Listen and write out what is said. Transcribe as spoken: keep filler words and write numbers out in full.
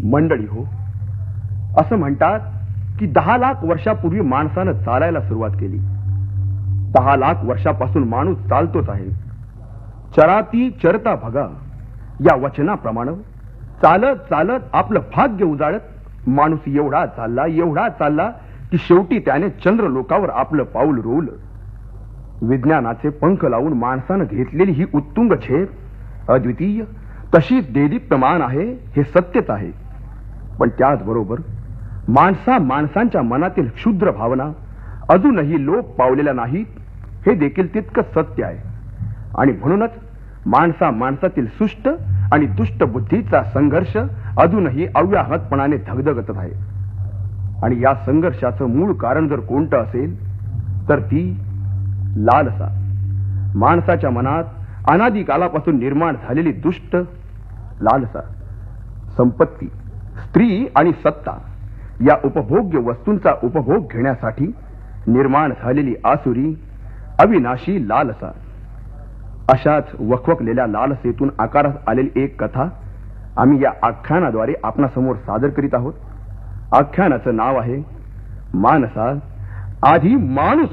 मंडळी हो, असं म्हणतात की दहा लाख वर्षापूर्वी माणसानं चालायला सुरुवात केली. दहा लाख वर्षापासून माणूस चालतोच आहे. चराती चरता भगा या वचनाप्रमाणे चालत चालत आपलं भाग्य उजाळत माणूस एवढा चालला एवढा चालला की शेवटी त्याने चंद्रलोकावर आपलं पाऊल रोवलं. विज्ञानाचे पंख लावून माणसानं घेतलेली ही उत्तुंग झेप अद्वितीय, तशीच देदीप्यमान आहे हे सत्यच आहे. पण त्याचबरोबर माणसा माणसांच्या मनातील क्षुद्र भावना अजूनही लोप पावलेल्या नाहीत हे देखील तितकंच सत्य आहे. आणि म्हणूनच माणसा माणसातील सुष्ट आणि दुष्ट बुद्धीचा संघर्ष अजूनही अव्याहतपणाने धगधगत आहे. आणि या संघर्षाचं मूळ कारण जर कोणतं असेल तर ती लालसा, माणसाच्या मनात अनादी कालापासून निर्माण झालेली दुष्ट लालसा. संपत्ती, स्त्री आणि सत्ता या उपभोग्य वस्तूंचा उपभोग घेण्यासाठी निर्माण झालेली आसुरी अविनाशी लालसा. अशाच वखवकलेल्या लालसेतून आकारास आलेली एक कथा आम्ही या आख्यानाद्वारे आपणासमोर सादर करीत आहोत. आख्यानाचं नाव आहे मानसा आधी माणूस